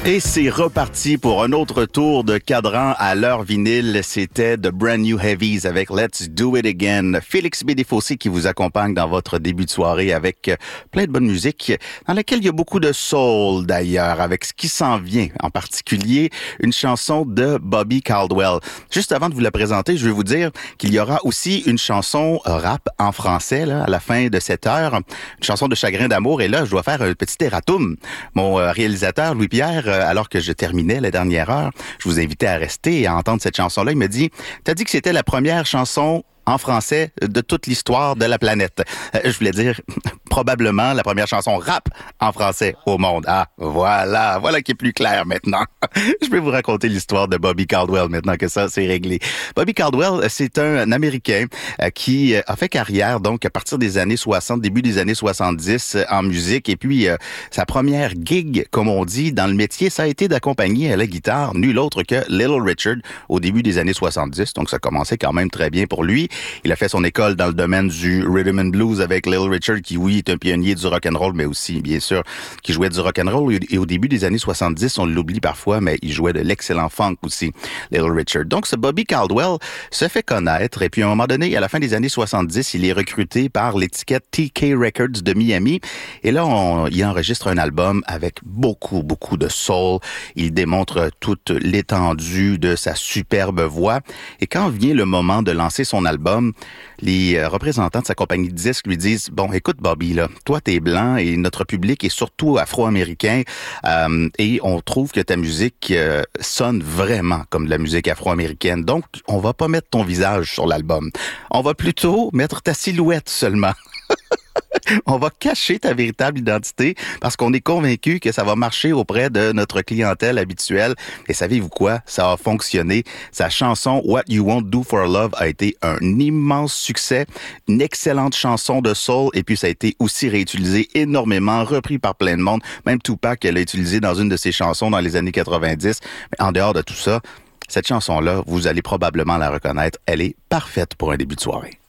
Et c'est reparti pour un autre tour de cadran à l'heure vinyle. C'était The Brand New Heavies avec Let's Do It Again. Félix Bédéfossé qui vous accompagne dans votre début de soirée avec plein de bonne musique, dans laquelle il y a beaucoup de soul d'ailleurs, avec ce qui s'en vient. En particulier, une chanson de Bobby Caldwell. Juste avant de vous la présenter, je vais vous dire qu'il y aura aussi une chanson rap en français là, à la fin de cette heure. Une chanson de chagrin d'amour. Et là, je dois faire un petit erratum. Mon réalisateur, Louis-Pierre, alors que je terminais la dernière heure, je vous invitais à rester et à entendre cette chanson-là. Il me dit, t'as dit que c'était la première chanson en français de toute l'histoire de la planète. Je voulais dire probablement la première chanson rap en français au monde. Ah, voilà qui est plus clair maintenant. Je vais vous raconter l'histoire de Bobby Caldwell maintenant que ça c'est réglé. Bobby Caldwell, c'est un Américain qui a fait carrière donc à partir des années 60, début des années 70 en musique et puis sa première gig, comme on dit, dans le métier, ça a été d'accompagner à la guitare nul autre que Little Richard au début des années 70. Donc ça commençait quand même très bien pour lui. Il a fait son école dans le domaine du rhythm and blues avec Little Richard, qui, oui, est un pionnier du rock and roll, mais aussi, bien sûr, qui jouait du rock and roll. Et au début des années 70, on l'oublie parfois, mais il jouait de l'excellent funk aussi, Little Richard. Donc, ce Bobby Caldwell se fait connaître. Et puis, à un moment donné, à la fin des années 70, il est recruté par l'étiquette TK Records de Miami. Et là, il enregistre un album avec beaucoup de soul. Il démontre toute l'étendue de sa superbe voix. Et quand vient le moment de lancer son album, les représentants de sa compagnie de disques lui disent « Bon, écoute Bobby, là, toi t'es blanc et notre public est surtout afro-américain et on trouve que ta musique sonne vraiment comme de la musique afro-américaine. Donc, on va pas mettre ton visage sur l'album. On va plutôt mettre ta silhouette seulement. » On va cacher ta véritable identité parce qu'on est convaincu que ça va marcher auprès de notre clientèle habituelle. Et savez-vous quoi? Ça a fonctionné. Sa chanson What You Won't Do for Love a été un immense succès, une excellente chanson de soul et puis ça a été aussi réutilisé énormément, repris par plein de monde. Même Tupac l'a utilisé dans une de ses chansons dans les années 90. Mais en dehors de tout ça, cette chanson-là, vous allez probablement la reconnaître. Elle est parfaite pour un début de soirée.